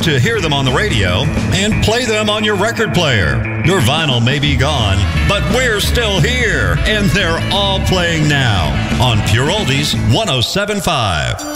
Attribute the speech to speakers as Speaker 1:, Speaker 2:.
Speaker 1: to hear them on the radio and play them on your record player. Your vinyl may be gone, but we're still here, and they're all playing now on Pure Oldies 107.5.